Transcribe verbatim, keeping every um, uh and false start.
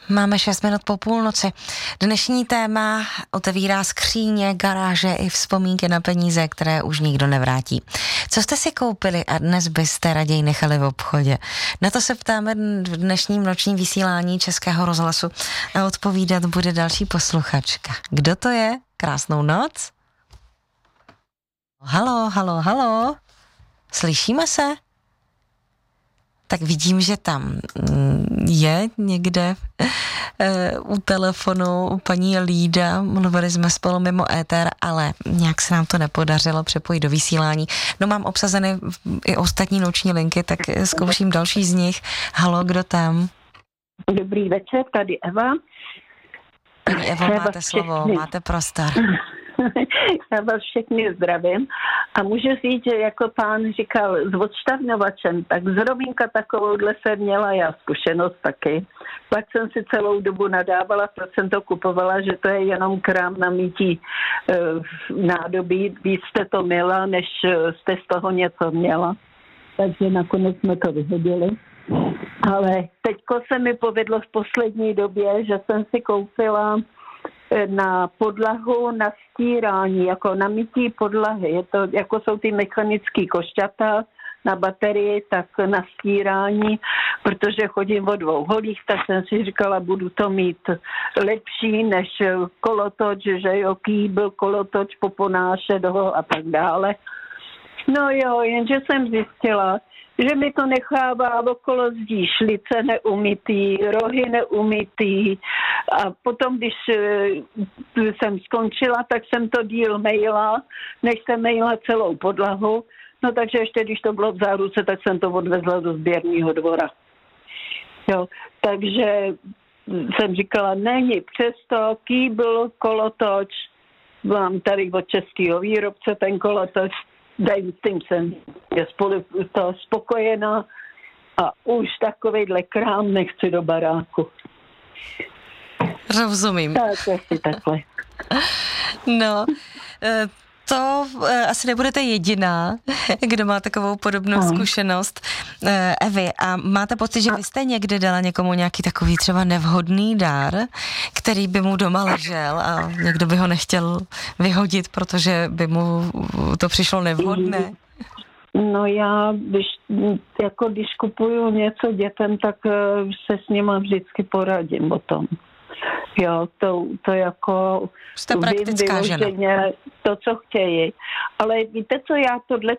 Máme šest minut po půlnoci. Dnešní téma otevírá skříně, garáže i vzpomínky na peníze, které už nikdo nevrátí. Co jste si koupili a dnes byste raději nechali v obchodě? Na to se ptáme v dnešním nočním vysílání Českého rozhlasu a odpovídat bude další posluchačka. Kdo to je? Krásnou noc. Halo, halo, halo. Slyšíme se? Tak vidím, že tam je někde e, u telefonu u paní Lída. Mluvili jsme spolu mimo éter, ale nějak se nám to nepodařilo přepojit do vysílání. No mám obsazeny i ostatní noční linky, tak zkouším další z nich. Halo, kdo tam? Dobrý večer, tady Eva. Paní Evo, máte slovo, máte prostor. Já vás všechny zdravím a můžu říct, že jako pán říkal s odšťavňovačem, tak zrovínka takovouhle jsem měla já zkušenost taky. Pak jsem si celou dobu nadávala, proč jsem to kupovala, že to je jenom krám na mytí e, nádobí. Víc jste to měla, než jste z toho něco měla. Takže nakonec jsme to vyhodili. Ale teďko se mi povedlo v poslední době, že jsem si koupila na podlahu na stírání, jako na mytí podlahy. Je to, jako jsou ty mechanické košťata na baterii, tak na stírání, protože chodím o dvou holích, tak jsem si říkala, budu to mít lepší než kolotoč, že jo, kýbl, kolotoč, poponášet ho a tak dále. No jo, jenže jsem zjistila, že mi to nechává okolo zdí šlice neumytý, rohy neumytý a potom, když jsem skončila, tak jsem to díl mejla, než jsem mejla celou podlahu, no takže ještě když to bylo v záruce, tak jsem to odvezla do sběrního dvora. Jo, takže jsem říkala, není přesto, kýbl, kolotoč, mám tady od českého výrobce ten kolotoč, dej, s tím jsem je spolu to spokojená a už takovejhle krám nechci do baráku. Rozumím. Tak, asi takhle. No, to asi nebudete jediná, kdo má takovou podobnou no. zkušenost. Evi, a máte pocit, že vy jste někdy dala někomu nějaký takový třeba nevhodný dár, který by mu doma ležel a někdo by ho nechtěl vyhodit, protože by mu to přišlo nevhodné? No já, když, jako když kupuju něco dětem, tak se s nima vždycky poradím o tom. Jo, to, to jako jste praktická žena. To, co chtějí. Ale víte co, já tohle